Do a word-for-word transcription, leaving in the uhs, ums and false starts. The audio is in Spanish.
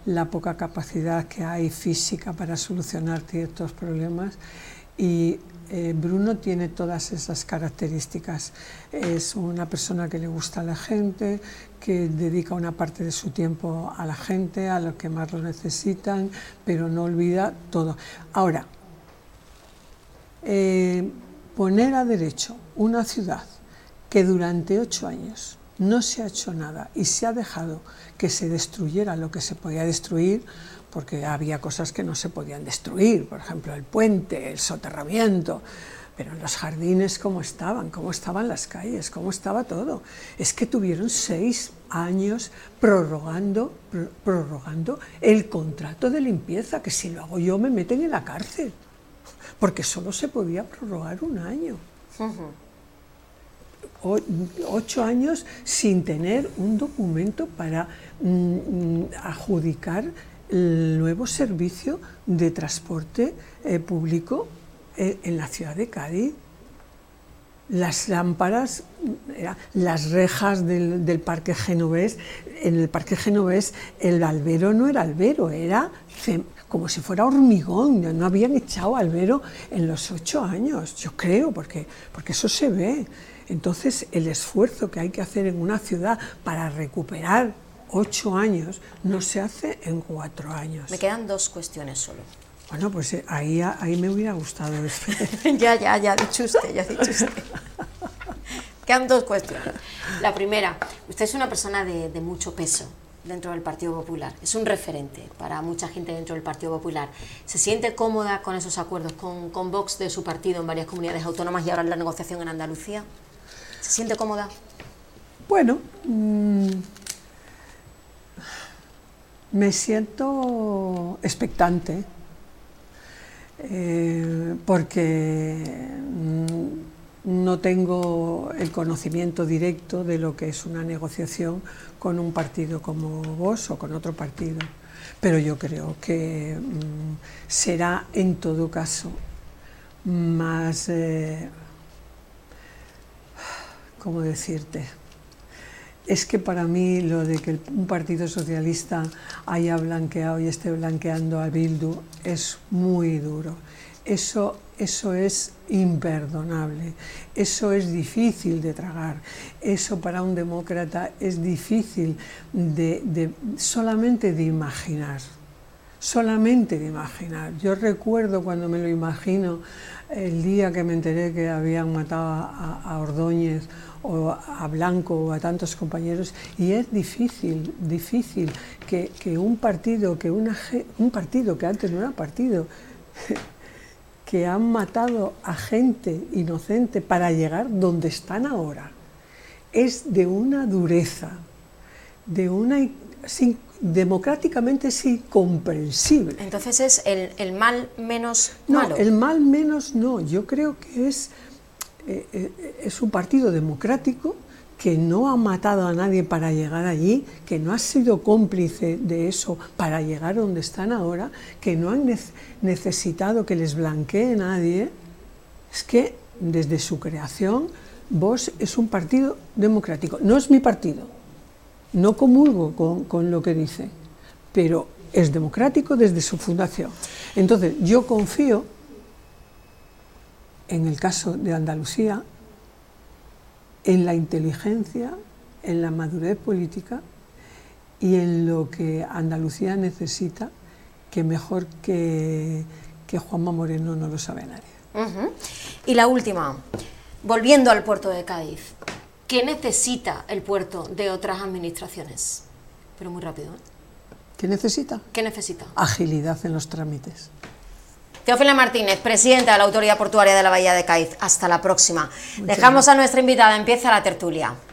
la poca capacidad que hay física para solucionar ciertos problemas, y eh, Bruno tiene todas esas características. Es una persona que le gusta a la gente, que dedica una parte de su tiempo a la gente, a los que más lo necesitan, pero no olvida todo. Ahora, eh, poner a derecho una ciudad que durante ocho años no se ha hecho nada y se ha dejado que se destruyera lo que se podía destruir, porque había cosas que no se podían destruir, por ejemplo el puente, el soterramiento, pero los jardines cómo estaban, cómo estaban las calles, cómo estaba todo. Es que tuvieron seis años prorrogando, prorrogando el contrato de limpieza, que si lo hago yo me meten en la cárcel, porque solo se podía prorrogar un año. Uh-huh. O, ocho años sin tener un documento para mm, adjudicar el nuevo servicio de transporte eh, público eh, en la ciudad de Cádiz. Las lámparas, eh, las rejas del, del Parque Genovés, en el Parque Genovés el albero no era albero, era como si fuera hormigón, no habían echado albero en los ocho años, yo creo, porque, porque eso se ve. Entonces el esfuerzo que hay que hacer en una ciudad para recuperar ocho años no se hace en cuatro años. Me quedan dos cuestiones solo. Bueno, pues ahí, ahí me hubiera gustado. ya, ya, ya ha dicho usted, ya ha dicho usted. Quedan dos cuestiones. La primera, usted es una persona de, de mucho peso dentro del Partido Popular, es un referente para mucha gente dentro del Partido Popular. ¿Se siente cómoda con esos acuerdos con, con Vox de su partido en varias comunidades autónomas y ahora en la negociación en Andalucía? ¿Se siente cómoda? Bueno, mmm, me siento expectante, eh, porque mmm, no tengo el conocimiento directo de lo que es una negociación con un partido como Vox o con otro partido, pero yo creo que mmm, será en todo caso más... Eh, ¿Cómo decirte? Es que para mí lo de que un partido socialista haya blanqueado y esté blanqueando a Bildu es muy duro. Eso, eso es imperdonable, eso es difícil de tragar, eso para un demócrata es difícil de, de, solamente de imaginar. Solamente de imaginar. Yo recuerdo cuando me lo imagino el día que me enteré que habían matado a, a Ordóñez o a Blanco o a tantos compañeros, y es difícil, difícil que, que un partido, que una, un partido que antes no era partido, que han matado a gente inocente para llegar donde están ahora, es de una dureza, de una... Sin, democráticamente es incomprensible. Entonces es el, el mal menos malo. No, el mal menos no, yo creo que es, eh, eh, es un partido democrático que no ha matado a nadie para llegar allí, que no ha sido cómplice de eso para llegar donde están ahora, que no han necesitado que les blanquee nadie. Es que desde su creación Vox es un partido democrático, no es mi partido. No comulgo con, con lo que dice, pero es democrático desde su fundación. Entonces, yo confío, en el caso de Andalucía, en la inteligencia, en la madurez política y en lo que Andalucía necesita, que mejor que, que Juanma Moreno no lo sabe nadie. Uh-huh. Y la última, volviendo al puerto de Cádiz, ¿qué necesita el puerto de otras administraciones? Pero muy rápido, ¿eh? ¿Qué necesita? ¿Qué necesita? Agilidad en los trámites. Teófila Martínez, presidenta de la Autoridad Portuaria de la Bahía de Cádiz. Hasta la próxima. Muchas Dejamos gracias. a nuestra invitada, empieza la tertulia.